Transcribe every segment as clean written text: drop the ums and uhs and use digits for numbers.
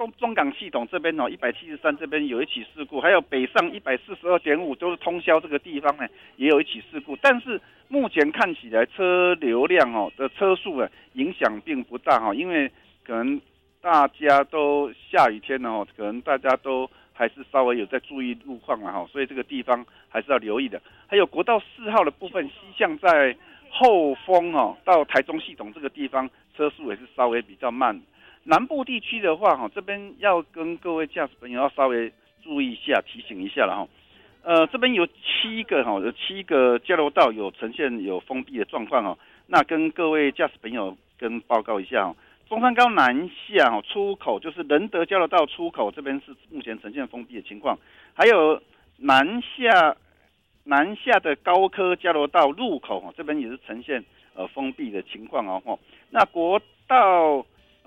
中港系统这边173这边有一起事故，还有北上142.5都是通宵这个地方呢也有一起事故，但是目前看起来车流量的车速影响并不大因为可能大家都下雨天可能大家都还是稍微有在注意路况所以这个地方还是要留意的。还有国道4号的部分，西向在后丰到台中系统这个地方车速也是稍微比较慢。南部地区的话这边要跟各位驾驶朋友要稍微注意一下，提醒一下了这边有7个交流道有呈现有封闭的状况那跟各位驾驶朋友跟报告一下中山高南下出口就是仁德交流道出口这边是目前呈现封闭的情况，还有南下的高科交流道入口这边也是呈现封闭的情况那国道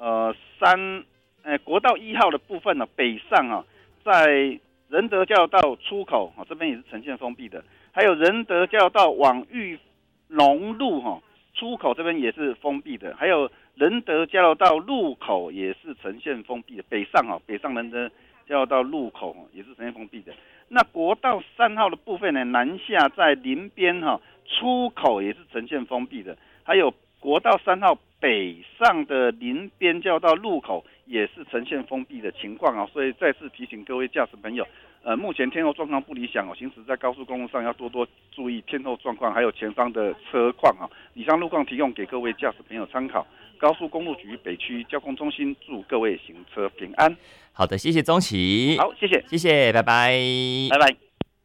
国道1号的部分北上在仁德交流道出口这边也是呈现封闭的，还有仁德交流道往裕隆路出口这边也是封闭的，还有仁德交流道入口也是呈现封闭的，北上仁德交流道入口也是呈现封闭的。那国道3号的部分呢，南下在林边出口也是呈现封闭的，还有国道3号北上的林边交流道入口也是呈现封闭的情况所以再次提醒各位驾驶朋友，目前天候状况不理想行驶在高速公路上要多多注意天候状况，还有前方的车况以上路况提供给各位驾驶朋友参考。高速公路局北区交通中心祝各位行车平安。 好的，谢谢宗启。 好，谢谢， 谢谢，拜拜， 拜拜。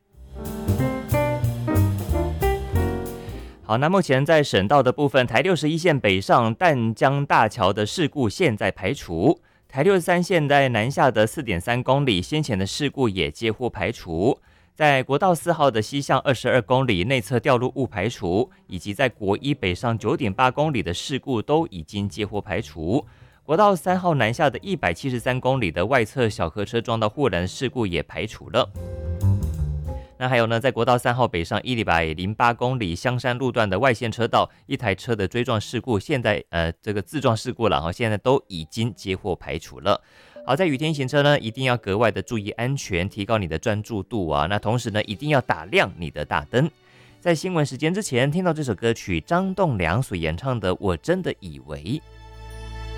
好，那目前在省道的部分，台61线北上淡江大桥的事故现在排除，台63线在南下的 4.3 公里先前的事故也几乎排除，在国道4号的西向22公里内侧掉入物排除，以及在国1北上 9.8 公里的事故都已经几乎排除，国道3号南下的173公里的外侧小客车撞到护栏事故也排除了。那还有呢，在国道3号北上108公里香山路段的外线车道，一台车的追撞事故，现在这个自撞事故了现在都已经接获排除了。好，在雨天行车呢，一定要格外的注意安全，提高你的专注度那同时呢，一定要打亮你的大灯。在新闻时间之前，听到这首歌曲，张栋梁所演唱的《我真的以为》。